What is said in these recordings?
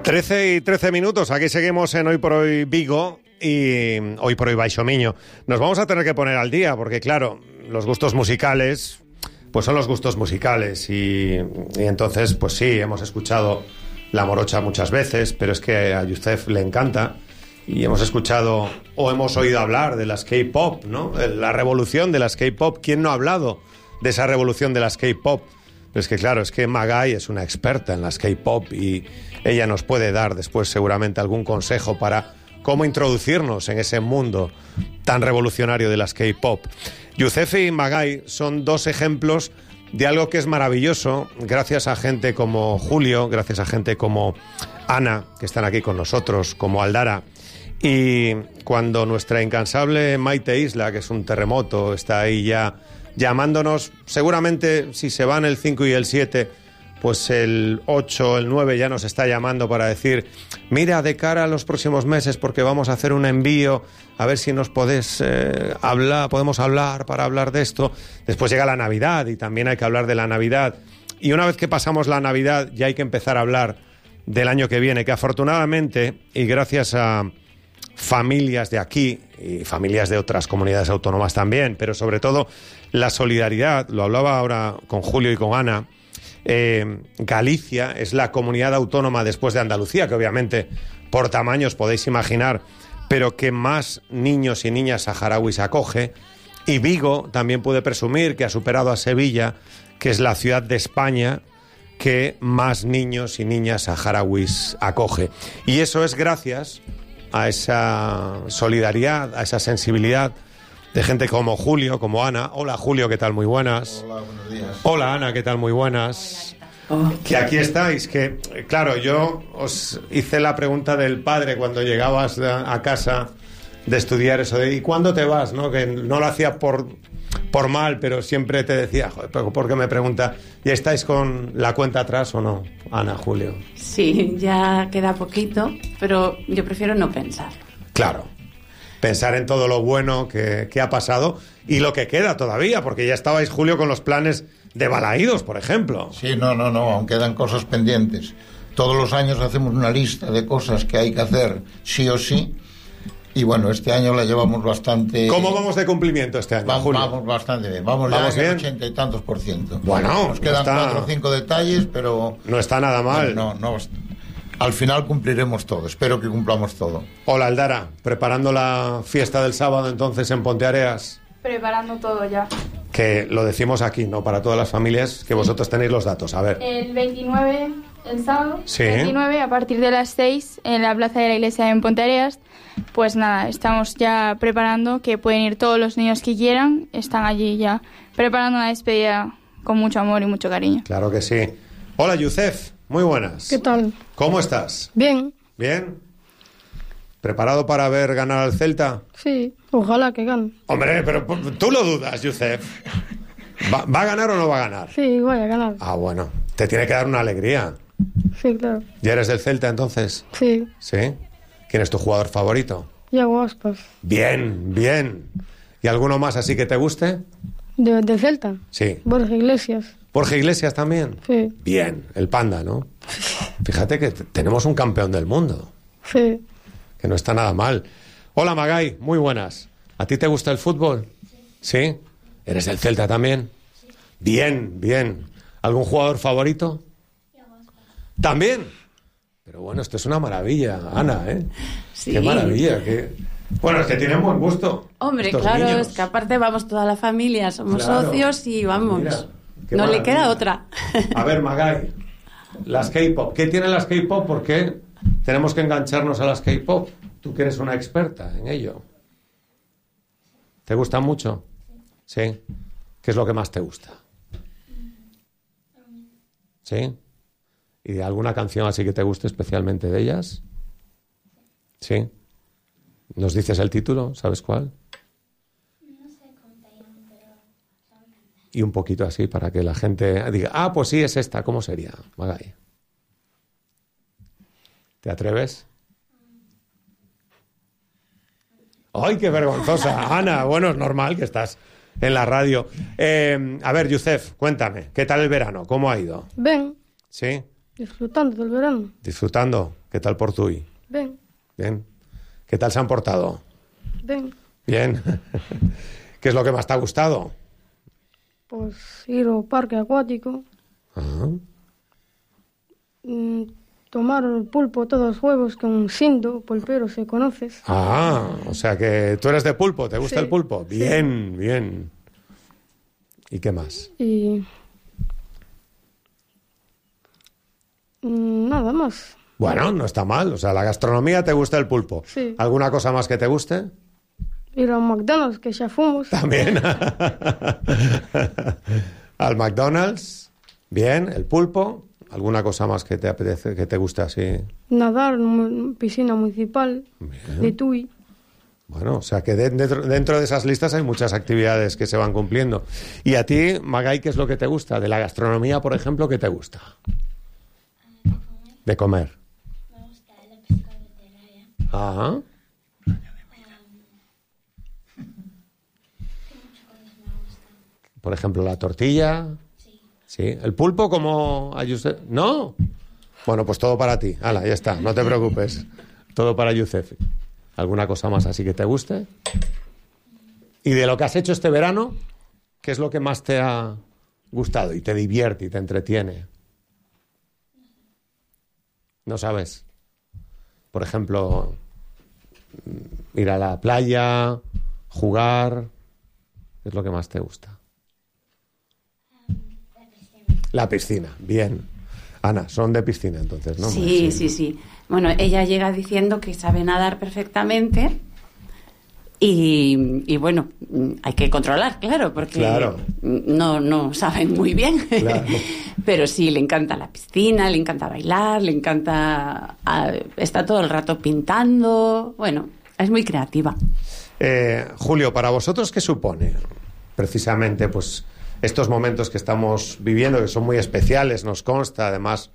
13:13, aquí seguimos en Hoy por Hoy Vigo y Hoy por Hoy Baixo Miño. Nos vamos a tener que poner al día porque, claro, los gustos musicales pues son los gustos musicales y entonces, pues sí, hemos escuchado La Morocha muchas veces, pero es que a Yusef le encanta y hemos escuchado o hemos oído hablar de las K-pop, ¿no? La revolución de las K-pop. ¿Quién no ha hablado de esa revolución de las K-pop? Pero es que claro, es que Magai es una experta en las K-pop y ella nos puede dar después seguramente algún consejo para cómo introducirnos en ese mundo tan revolucionario de las K-pop. Yusef y Magai son dos ejemplos de algo que es maravilloso, gracias a gente como Julio, gracias a gente como Ana, que están aquí con nosotros, como Aldara. Y cuando nuestra incansable Maite Isla, que es un terremoto, está ahí ya llamándonos, seguramente si se van el 5 y el 7, pues el 8, el 9 ya nos está llamando para decir, mira, de cara a los próximos meses, porque vamos a hacer un envío, a ver si nos podemos hablar para hablar de esto. Después llega la Navidad y también hay que hablar de la Navidad. Y una vez que pasamos la Navidad ya hay que empezar a hablar del año que viene, que afortunadamente, y gracias a familias de aquí y familias de otras comunidades autónomas también, pero sobre todo la solidaridad, lo hablaba ahora con Julio y con Ana, Galicia es la comunidad autónoma después de Andalucía, que obviamente por tamaños podéis imaginar, pero que más niños y niñas saharauis acoge, y Vigo también puede presumir que ha superado a Sevilla, que es la ciudad de España que más niños y niñas saharauis acoge. Y eso es gracias a esa solidaridad, a esa sensibilidad de gente como Julio, como Ana. Hola Julio, ¿qué tal? Muy buenas. Hola, buenos días. Hola Ana, ¿qué tal? Muy buenas. Que aquí estáis, que claro, yo os hice la pregunta del padre cuando llegabas a casa de estudiar eso de ¿y cuándo te vas? ¿No? Que no lo hacía por mal, pero siempre te decía, joder, ¿por qué me pregunta? ¿Ya estáis con la cuenta atrás o no, Ana, Julio? Sí, ya queda poquito, pero yo prefiero no pensar. Claro, pensar en todo lo bueno que ha pasado y lo que queda todavía, porque ya estabais, Julio, con los planes de Balaídos, por ejemplo. Sí, no, aún quedan cosas pendientes. Todos los años hacemos una lista de cosas que hay que hacer sí o sí. Y bueno, este año la llevamos bastante... ¿Cómo vamos de cumplimiento este año, Julio? Vamos bastante bien. Vamos ya en el 80 y tantos %. Bueno, nos quedan 4 o 5 detalles, pero... No está nada mal. Bueno, no. Al final cumpliremos todo. Espero que cumplamos todo. Hola, Aldara. ¿Preparando la fiesta del sábado entonces en Ponteareas? Preparando todo ya. Que lo decimos aquí, ¿no? Para todas las familias, que vosotros tenéis los datos. A ver. El 29, el sábado, sí. 29, a partir de las 6, en la plaza de la iglesia en Ponteareas. Pues nada, estamos ya preparando, que pueden ir todos los niños que quieran, están allí ya preparando una despedida con mucho amor y mucho cariño. Claro que sí. Hola, Yusef, muy buenas. ¿Qué tal? ¿Cómo estás? Bien. ¿Bien? ¿Preparado para ver ganar al Celta? Sí, ojalá que gane. Hombre, pero tú lo dudas, Yusef. ¿Va a ganar o no va a ganar? Sí, voy a ganar. Ah, bueno, te tiene que dar una alegría. Sí, claro. ¿Ya eres del Celta entonces? Sí. ¿Sí? ¿Quién es tu jugador favorito? Iago Aspas. Bien, bien. ¿Y alguno más así que te guste? ¿De Celta? Sí. Borja Iglesias. ¿Borja Iglesias también? Sí. Bien, el Panda, ¿no? Fíjate que tenemos un campeón del mundo. Sí. Que no está nada mal. Hola, Magai, muy buenas. ¿A ti te gusta el fútbol? ¿Sí? ¿Eres del Celta también? Bien, bien. ¿Algún jugador favorito? ¿También? Pero bueno, esto es una maravilla, Ana, ¿eh? Sí. Qué maravilla. Bueno, es que tienen buen gusto. Hombre, estos claro, niños. es que aparte vamos toda la familia, somos Claro. socios y vamos. Mira, qué no maravilla. le queda otra. A ver, Magai, las K-pop. ¿Qué tienen las K-pop? ¿Por qué tenemos que engancharnos a las K-pop? Tú que eres una experta en ello. ¿Te gustan mucho? Sí. ¿Qué es lo que más te gusta? ¿Sí? ¿Y de alguna canción así que te guste especialmente de ellas? ¿Sí? ¿Nos dices el título? ¿Sabes cuál? No sé cómo te llaman, pero saben cantar. Y un poquito así para que la gente diga, ah, pues sí, es esta. ¿Cómo sería, Magai? ¿Te atreves? ¡Ay, qué vergonzosa! Ana, bueno, es normal que estás en la radio. A ver, Yusef, cuéntame, ¿qué tal el verano? ¿Cómo ha ido? Ben. ¿Sí? Disfrutando del verano. Disfrutando. ¿Qué tal por Tui? Ben, Bien. ¿Qué tal se han portado? ben. Bien. ¿Qué es lo que más te ha gustado? Pois ir ao parque acuático, Ah, tomar o pulpo todos os huevos con Sindo, polpero, se conoces. o sea que tú eres de pulpo, ¿te gusta Sí, el pulpo? sí. Bien, bien. ¿Y qué más? Y nada más. Bueno, no está mal. O sea, la gastronomía te gusta el pulpo. Sí. ¿Alguna cosa más que te guste? Ir ao McDonald's, que xa fomos. También. Al McDonald's. Bien, el pulpo. ¿Alguna cosa más que te apetece, que te guste así? Nadar en piscina municipal de Tui. Bueno, o sea que dentro de esas listas hay muchas actividades que se van cumpliendo. ¿Y a ti, Magay, qué es lo que te gusta? De la gastronomía, por ejemplo, ¿qué te gusta? De comer. Me gusta la pesca veterinaria. Ah, por ejemplo, la tortilla. Sí. ¿El pulpo como a Yusef? ¿No? Bueno, pues todo para ti. Hala, ya está, no te preocupes. Todo para Yusef. ¿Alguna cosa más así que te guste? ¿Y de lo que has hecho este verano, qué es lo que más te ha gustado y te divierte y te entretiene? ¿No sabes? Por ejemplo, ir a la playa, jugar. ¿Qué es lo que más te gusta? La piscina, bien. Ana, son de piscina entonces, ¿no? Sí. Bueno, ella llega diciendo que sabe nadar perfectamente y bueno, hay que controlar, claro, porque Claro. no saben muy bien. Claro. Pero sí, le encanta la piscina, le encanta bailar, le encanta... está todo el rato pintando. Bueno, es muy creativa. Julio, ¿para vosotros qué supone precisamente pues estos momentos que estamos viviendo, que son muy especiales, nos consta, además,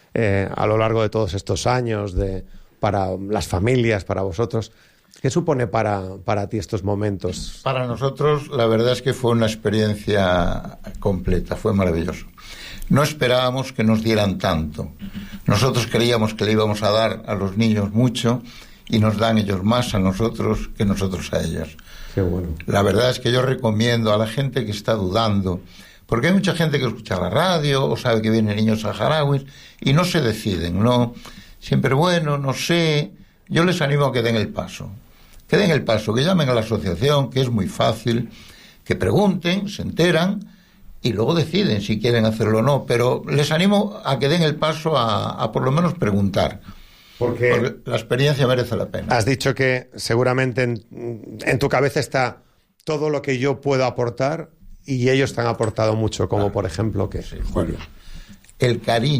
a lo largo de todos estos años, para las familias, para vosotros? ¿Qué supone para ti estos momentos? Para nosotros, la verdad es que fue una experiencia completa, fue maravilloso. No esperábamos que nos dieran tanto. Nosotros creíamos que le íbamos a dar a los niños mucho y nos dan ellos más a nosotros que nosotros a ellos. Qué bueno. La verdad es que yo recomiendo a la gente que está dudando, porque hay mucha gente que escucha la radio o sabe que vienen niños saharauis y no se deciden, ¿no? Siempre, bueno, no sé. Yo les animo a que den el paso. Que den el paso, que llamen a la asociación, que es muy fácil, que pregunten, se enteran y luego deciden si quieren hacerlo o no. Pero les animo a que den el paso a por lo menos preguntar. Porque la experiencia merece la pena. Has dicho que seguramente en tu cabeza está todo lo que yo puedo aportar y ellos te han aportado mucho, como por ejemplo que Sí, Julio. bueno, el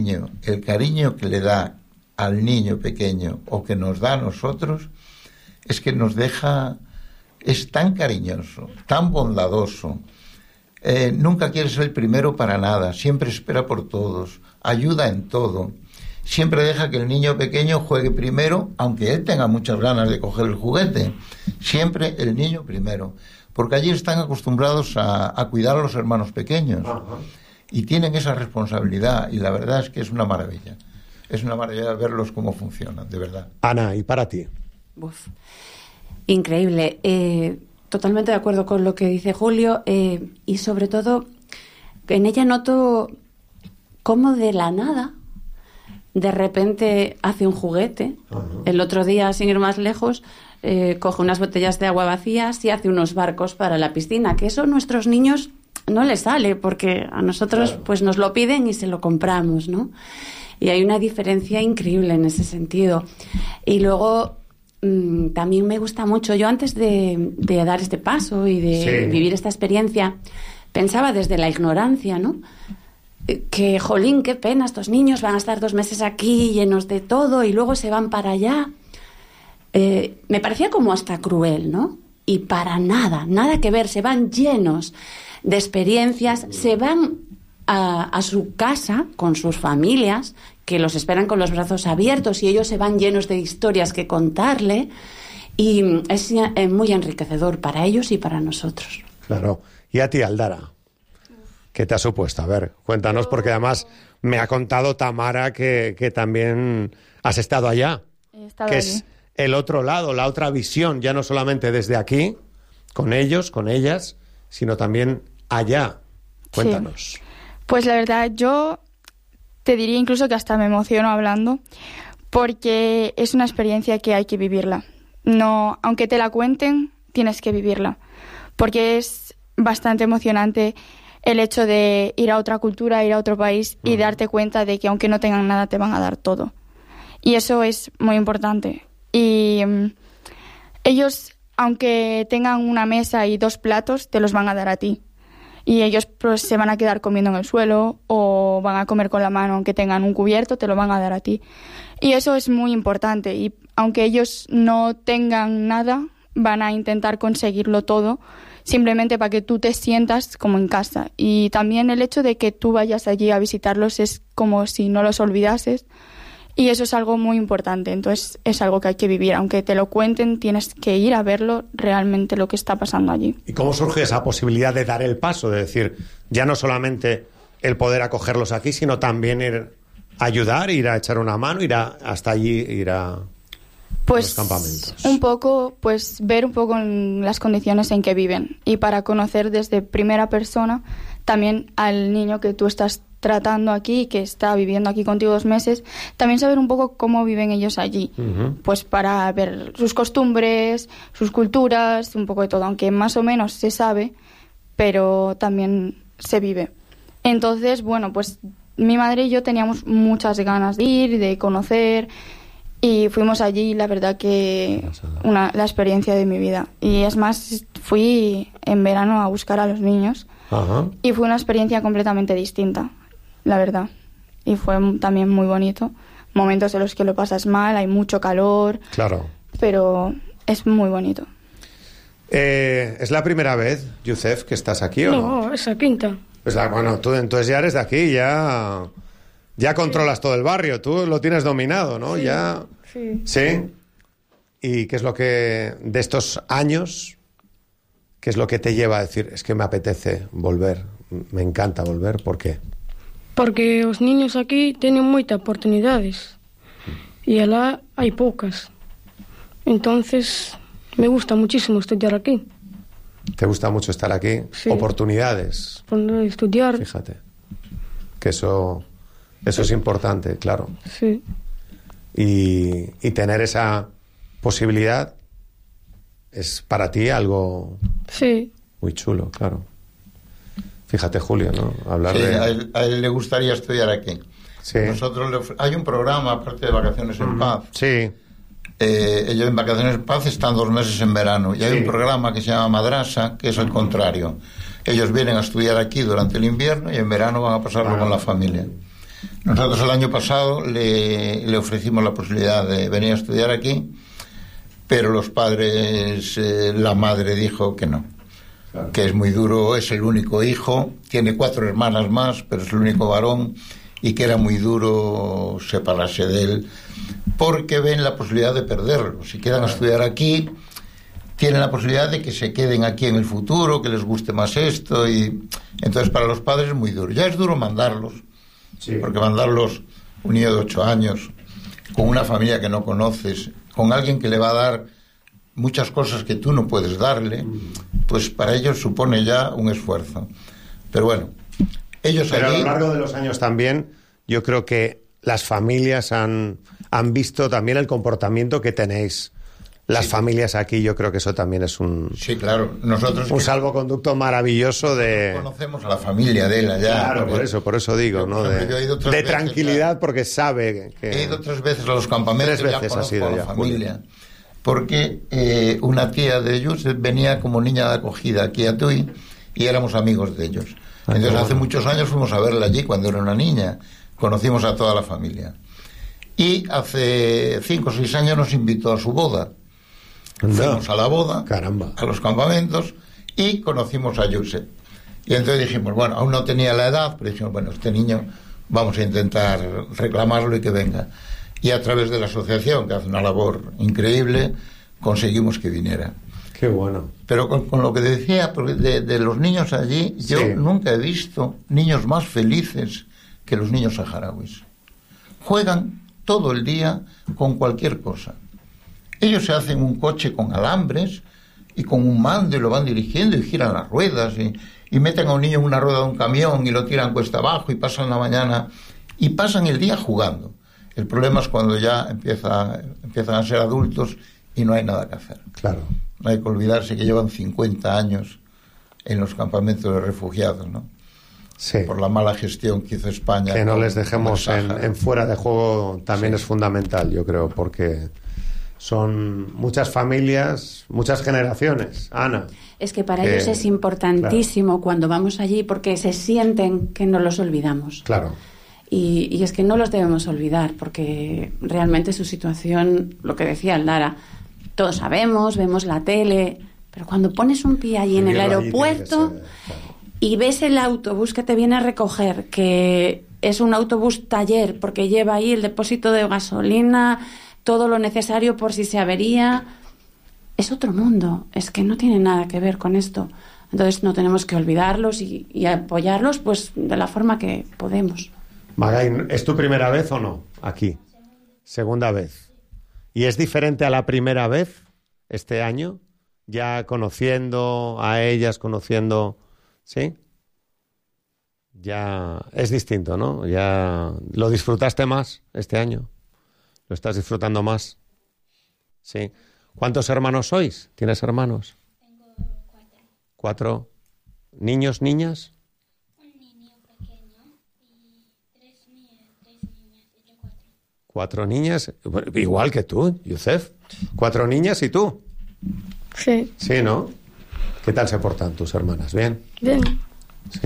cariño que le da al niño pequeño o que nos da a nosotros es que nos deja, es tan cariñoso, tan bondadoso, nunca quiere ser el primero para nada, siempre espera por todos, ayuda en todo. Siempre deja que el niño pequeño juegue primero, aunque él tenga muchas ganas de coger el juguete. Siempre el niño primero. Porque allí están acostumbrados a cuidar a los hermanos pequeños. Ajá. Y tienen esa responsabilidad. Y la verdad es que es una maravilla. Es una maravilla verlos cómo funcionan, de verdad. Ana, ¿y para ti? Uf, increíble. Totalmente de acuerdo con lo que dice Julio. Y sobre todo, en ella noto cómo de la nada de repente hace un juguete. El otro día, sin ir más lejos, coge unas botellas de agua vacías y hace unos barcos para la piscina, que eso a nuestros niños no les sale, porque a nosotros pues nos lo piden y se lo compramos, ¿no? Y hay una diferencia increíble en ese sentido. Y luego también me gusta mucho, yo antes de dar este paso y de vivir esta experiencia, pensaba desde la ignorancia, ¿no? Que, jolín, qué pena, estos niños van a estar 2 meses aquí llenos de todo y luego se van para allá. Me parecía como hasta cruel, ¿no? Y para nada, nada que ver, se van llenos de experiencias, se van a su casa con sus familias, que los esperan con los brazos abiertos y ellos se van llenos de historias que contarle y es muy enriquecedor para ellos y para nosotros. Claro. ¿Y a ti, Aldara? ¿Qué te ha supuesto? A ver, cuéntanos, porque además me ha contado Tamara que también has estado allá. He estado que allí. es el otro lado, la otra visión, ya no solamente desde aquí, con ellos, con ellas, sino también allá. Cuéntanos. Sí. Pues la verdad, yo te diría incluso que hasta me emociono hablando, porque es una experiencia que hay que vivirla. No, aunque te la cuenten, tienes que vivirla, porque es bastante emocionante el hecho de ir a otra cultura, ir a otro país y darte cuenta de que aunque no tengan nada, te van a dar todo. Y eso es muy importante. Y ellos, aunque tengan una mesa y 2 platos, te los van a dar a ti. Y ellos pues, se van a quedar comiendo en el suelo o van a comer con la mano, aunque tengan un cubierto, te lo van a dar a ti. Y eso es muy importante. Y aunque ellos no tengan nada, van a intentar conseguirlo todo, simplemente para que tú te sientas como en casa. Y también el hecho de que tú vayas allí a visitarlos es como si no los olvidases. Y eso es algo muy importante, entonces es algo que hay que vivir. Aunque te lo cuenten, tienes que ir a verlo realmente lo que está pasando allí. ¿Y cómo surge esa posibilidad de dar el paso? De decir, ya no solamente el poder acogerlos aquí, sino también ir a ayudar, ir a echar una mano, hasta allí, ir a los campamentos. Un poco, pues ver un poco las condiciones en que viven. Y para conocer desde primera persona también al niño que tú estás tratando aquí, que está viviendo aquí contigo 2 meses, también saber un poco cómo viven ellos allí, pues para ver sus costumbres, sus culturas, un poco de todo, aunque más o menos se sabe, pero también se vive. Entonces, bueno, pues mi madre y yo teníamos muchas ganas de ir, de conocer, y fuimos allí, la verdad que la experiencia de mi vida. Y es más, fui en verano a buscar a los niños, y fue una experiencia completamente distinta, la verdad. Y fue también muy bonito. Momentos en los que lo pasas mal, hay mucho calor. Claro. Pero es muy bonito. ¿Es la primera vez, Youssef, que estás aquí o no? No, es la quinta. Pues bueno, tú entonces ya eres de aquí, ya controlas todo el barrio, tú lo tienes dominado, ¿no? Sí, ya. sí. ¿Sí? ¿Y qué es lo que, de estos años, qué es lo que te lleva a decir, es que me apetece volver, me encanta volver? ¿Por qué? Porque os niños aquí tienen moitas oportunidades e alá hai poucas. Entonces, me gusta muchísimo estudiar aquí. ¿Te gusta mucho estar aquí? Sí. Oportunidades. Poder estudiar. Fíjate. Que eso es importante, claro. Sí. Y tener esa posibilidad es para ti algo Sí. muy chulo, claro. Fíjate, Julio, ¿no? Hablar Sí, de... a él le gustaría estudiar aquí. Sí. Nosotros hay un programa, aparte de Vacaciones en Paz. Sí. Ellos en Vacaciones en Paz están 2 meses en verano. Y hay un programa que se llama Madrasa, que es el contrario. Ellos vienen a estudiar aquí durante el invierno y en verano van a pasarlo con la familia. Nosotros el año pasado le ofrecimos la posibilidad de venir a estudiar aquí, pero los padres, la madre dijo que no. Claro. Que es muy duro, es el único hijo, tiene 4 hermanas más, pero es el único varón, y que era muy duro separarse de él, porque ven la posibilidad de perderlo. Si quedan a estudiar aquí, tienen la posibilidad de que se queden aquí en el futuro, que les guste más esto, y entonces para los padres es muy duro. Ya es duro mandarlos, porque mandarlos un niño de 8 años, con una familia que no conoces, con alguien que le va a dar muchas cosas que tú no puedes darle, pues para ellos supone ya un esfuerzo. Pero bueno, ellos Pero allí... a lo largo de los años también, yo creo que las familias han visto también el comportamiento que tenéis. Las familias aquí, yo creo que eso también es un... Sí, claro. Nosotros... Un salvoconducto maravilloso de... Conocemos a la familia de él allá. Claro, por eso digo, ¿no? De tranquilidad, porque sabe que... He ido 3 veces a los campamentos. 3 veces ha sido a la ya, familia. Porque una tía de ellos venía como niña de acogida aquí a Tui y éramos amigos de ellos. Entonces hace muchos años fuimos a verla allí cuando era una niña. Conocimos a toda la familia. Y hace 5 o 6 años nos invitó a su boda. Fuimos a la boda, a los campamentos, y conocimos a Youssef. Y entonces dijimos, bueno, aún no tenía la edad, pero dijimos, bueno, este niño vamos a intentar reclamarlo y que venga. Y a través de la asociación, que hace una labor increíble, conseguimos que viniera. Qué bueno. Pero con lo que decía porque de los niños allí, yo Sí. nunca he visto niños más felices que los niños saharauis. Juegan todo el día con cualquier cosa. Ellos se hacen un coche con alambres y con un mando y lo van dirigiendo y giran las ruedas y meten a un niño en una rueda de un camión y lo tiran cuesta abajo y pasan la mañana y pasan el día jugando. El problema es cuando ya empiezan a ser adultos y no hay nada que hacer. Claro. No hay que olvidarse que llevan 50 años en los campamentos de refugiados, ¿no? Sí. Por la mala gestión que hizo España. Que no con- les dejemos con el Sáhara. en fuera de juego también Sí. es fundamental, yo creo, porque son muchas familias, muchas generaciones. Ana. Es que para Que- ellos es importantísimo cuando vamos allí porque se sienten que no los olvidamos. Claro. Y es que no los debemos olvidar porque realmente su situación, lo que decía Lara, todos sabemos, vemos la tele, pero cuando pones un pie allí en el Vivirlo allí tiene que aeropuerto ser, claro. y ves el autobús que te viene a recoger, que es un autobús taller porque lleva ahí el depósito de gasolina, todo lo necesario por si se avería, es otro mundo, es que no tiene nada que ver con esto. Entonces no tenemos que olvidarlos y apoyarlos pues de la forma que podemos. Magay, ¿es tu primera vez o no? Aquí. Segunda vez. ¿Y es diferente a la primera vez este año? Ya conociendo a ellas, conociendo... ¿Sí? Ya es distinto, ¿no? Ya lo disfrutaste más este año. ¿Lo estás disfrutando más? Sí. ¿Cuántos hermanos sois? ¿Tienes hermanos? Tengo 4. 4. ¿Niños, niñas? Un niño pequeño y 3 niñas y yo 4. 4 niñas. Bueno, igual que tú, Yusef. 4 niñas y tú. Sí, Sí, ¿no? ¿Qué tal se portan tus hermanas? ¿Bien? bien, Sí.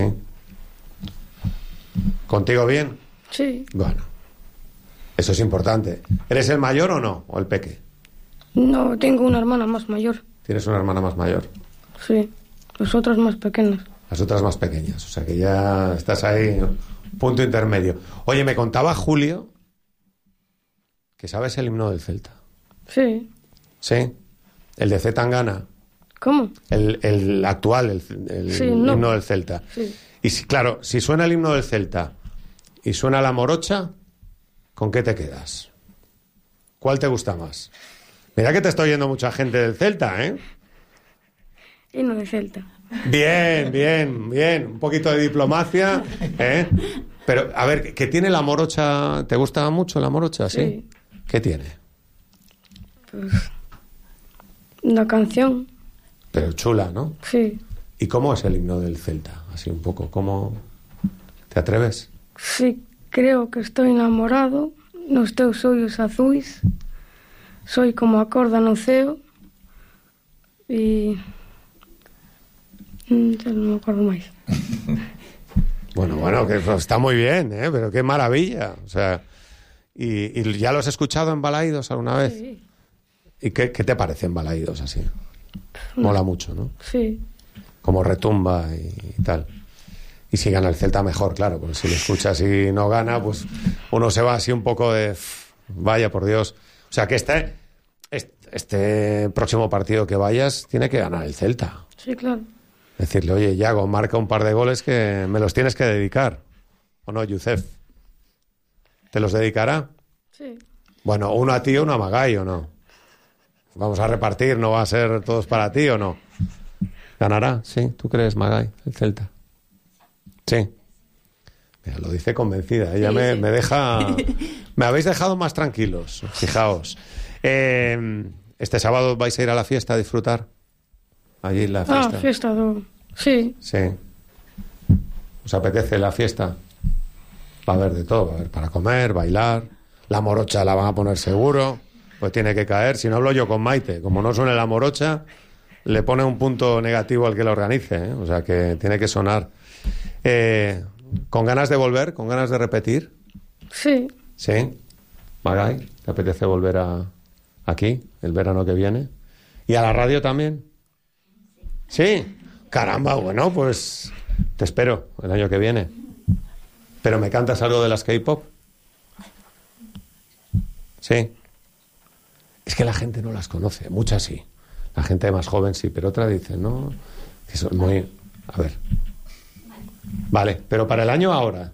¿Contigo bien? sí. Bueno. Eso es importante. ¿Eres el mayor o no? ¿O el peque? No, tengo una hermana más mayor. Tienes una hermana más mayor. Sí, los otros más pequeños. Las otras más pequeñas. O sea que ya estás ahí, punto intermedio. Oye, me contaba Julio que sabes el himno del Celta. Sí. ¿Sí? El de C. Tangana. ¿Cómo? El actual, el Sí, no. himno del Celta. Sí. Y claro, si suena el himno del Celta y suena la morocha, ¿con qué te quedas? ¿Cuál te gusta más? Mira que te está oyendo mucha gente del Celta, ¿eh? Himno de Celta. Bien, bien, bien. Un poquito de diplomacia, ¿eh? Pero, a ver, ¿qué tiene la morocha? ¿Te gusta mucho la morocha, sí? Sí. ¿Qué tiene? Pues una canción. Pero chula, ¿no? Sí. ¿Y cómo es el himno del Celta? Así un poco, ¿cómo te atreves? Sí, creo que estoy enamorado nos teus ollos azuis. Soy como a corda no ceo. E xa non me acordo máis. Bueno, que está muy bien, ¿eh? Pero qué maravilla. O sea, ¿y ya lo has escuchado en Balaídos alguna vez? Sí, ¿Y qué te parece en Balaídos así? Mola mucho, ¿no? sí, Como retumba y tal. Y si gana el Celta mejor, claro, porque si lo escuchas y no gana, pues uno se va así un poco de... Vaya, por Dios. O sea, que este próximo partido que vayas tiene que ganar el Celta. sí, claro. Decirle, oye, Yago, marca un par de goles que me los tienes que dedicar. ¿O no, Yusef? ¿Te los dedicará? Sí, Bueno, uno a ti, uno a Magay, ¿o no? Vamos a repartir, ¿no va a ser todos para ti o no? ¿Ganará? Sí, ¿tú crees, Magay, el Celta? Sí. Mira, lo dice convencida. Ella Sí, me sí. deja... Me habéis dejado más tranquilos, fijaos. Este sábado vais a ir a la fiesta a disfrutar. Allí en la fiesta. fiesta do... Sí, Sí. ¿Os apetece la fiesta? Va a haber de todo. Va a haber para comer, bailar. La morocha la van a poner seguro. Pues tiene que caer. Si no hablo yo con Maite. Como no suene la morocha, le pone un punto negativo al que la organice, ¿eh? O sea que tiene que sonar. ¿Con ganas de volver? ¿Con ganas de repetir? sí, ¿Sí? Magay, ¿te apetece volver aquí el verano que viene? ¿Y a la radio también? ¿Sí? Caramba, bueno, pues te espero el año que viene. ¿Pero me cantas algo de las K-pop? Sí. Es que la gente no las conoce, muchas sí. La gente más joven sí, pero otra dice, no, que son muy... A ver. Vale, pero para el año ahora.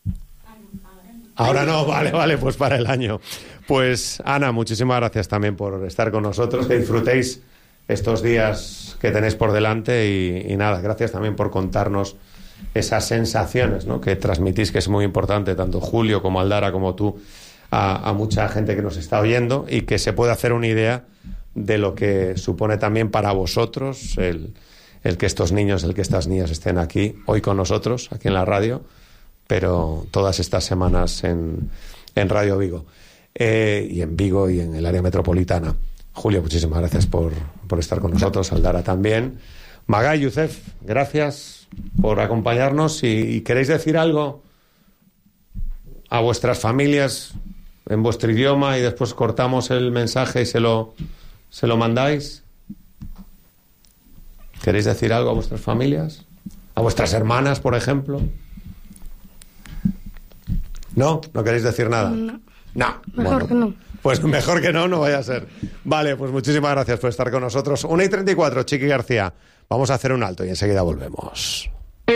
Ahora no, vale, pues para el año. Pues Ana, muchísimas gracias también por estar con nosotros, que disfrutéis estos días que tenéis por delante y nada, gracias también por contarnos esas sensaciones, ¿no?, que transmitís, que es muy importante, tanto Julio como Aldara como tú, a mucha gente que nos está oyendo, y que se puede hacer una idea de lo que supone también para vosotros el que estos niños, el que estas niñas estén aquí hoy con nosotros, aquí en la radio, pero todas estas semanas en Radio Vigo, y en Vigo y en el área metropolitana. Julio, muchísimas gracias por estar con nosotros, Aldara también. Magay, Youssef, gracias por acompañarnos. ¿Y queréis decir algo a vuestras familias en vuestro idioma y después cortamos el mensaje y se lo mandáis? ¿Queréis decir algo a vuestras familias? ¿A vuestras hermanas, por ejemplo? ¿No? ¿No queréis decir nada? No. Mejor que no. Pues mejor que no vaya a ser. Vale, pues muchísimas gracias por estar con nosotros. 1:34, Chiqui García. Vamos a hacer un alto y enseguida volvemos.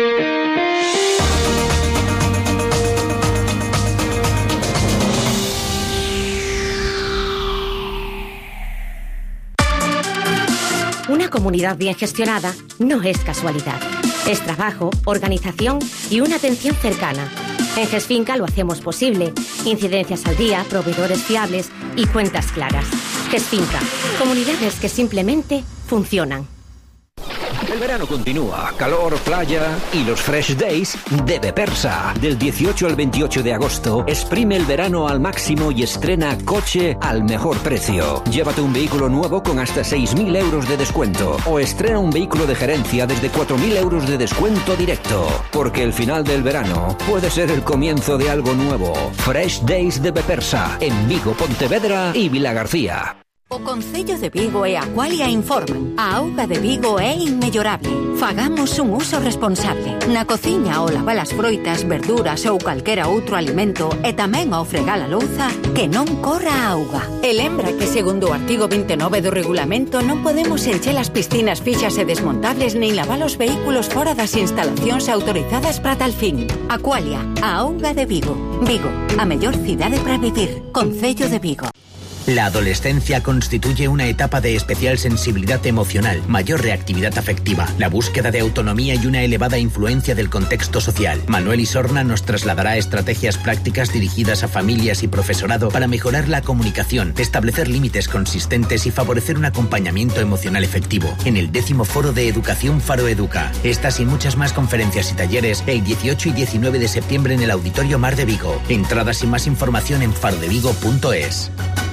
Una comunidad bien gestionada no es casualidad. Es trabajo, organización y una atención cercana. En GESFinca lo hacemos posible. Incidencias al día, proveedores fiables y cuentas claras. GESFinca, comunidades que simplemente funcionan. El verano continúa, calor, playa y los Fresh Days de Bepersa. Del 18 al 28 de agosto, exprime el verano al máximo y estrena coche al mejor precio. Llévate un vehículo nuevo con hasta 6.000 euros de descuento o estrena un vehículo de gerencia desde 4.000 euros de descuento directo. Porque el final del verano puede ser el comienzo de algo nuevo. Fresh Days de Bepersa, en Vigo, Pontevedra y Vilagarcía. O Concello de Vigo e Aqualia informan. A auga de Vigo é inmellorable. Fagamos un uso responsable. Na cociña ao lavar as froitas, verduras ou calquera outro alimento e tamén ao fregar a louza, que non corra a auga. E lembra que segundo o artigo 29 do regulamento non podemos encher as piscinas fixas e desmontables nin lavar os vehículos fora das instalacións autorizadas para tal fin. Aqualia, a auga de Vigo. Vigo, a mellor cidade para vivir. Concello de Vigo. La adolescencia constituye una etapa de especial sensibilidad emocional, mayor reactividad afectiva, la búsqueda de autonomía y una elevada influencia del contexto social. Manuel Isorna nos trasladará estrategias prácticas dirigidas a familias y profesorado para mejorar la comunicación, establecer límites consistentes y favorecer un acompañamiento emocional efectivo. En el 10º Foro de Educación Faro Educa. Estas y muchas más conferencias y talleres el 18 y 19 de septiembre en el Auditorio Mar de Vigo. Entradas y más información en farodevigo.es.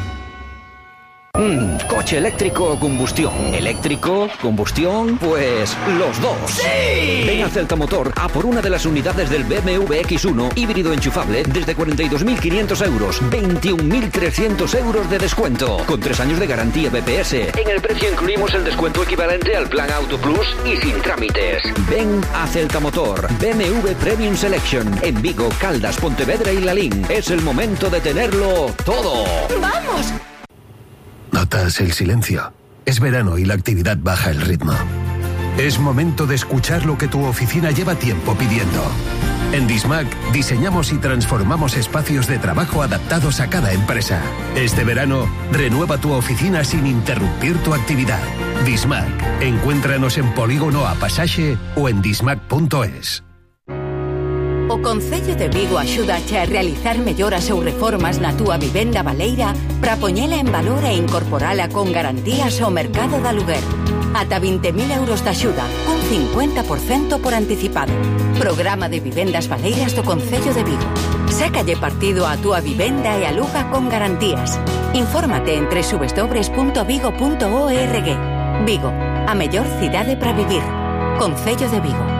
¿Coche eléctrico o combustión? ¿Eléctrico? ¿Combustión? Pues los dos. ¡Sí! Ven a Celta Motor a por una de las unidades del BMW X1 híbrido enchufable desde 42.500 euros, 21.300 euros de descuento, con 3 años de garantía BPS. En el precio incluimos el descuento equivalente al plan Auto Plus y sin trámites. Ven a Celta Motor, BMW Premium Selection, en Vigo, Caldas, Pontevedra y Lalín. Es el momento de tenerlo todo. ¡Vamos! Notas el silencio. Es verano y la actividad baja el ritmo. Es momento de escuchar lo que tu oficina lleva tiempo pidiendo. En Dismac diseñamos y transformamos espacios de trabajo adaptados a cada empresa. Este verano, renueva tu oficina sin interrumpir tu actividad. Dismac. Encuéntranos en Polígono A Pasaxe o en dismac.es. O Concello de Vigo axúdache a realizar melloras ou reformas na túa vivenda baleira para poñela en valor e incorporala con garantías ao mercado de aluguer. Ata 20.000 euros de axuda, un 50% por anticipado. Programa de vivendas baleiras do Concello de Vigo. Sácalle partido á túa vivenda e aluga con garantías. Infórmate en www.vigo.org. Vigo, a mellor cidade para vivir. Concello de Vigo.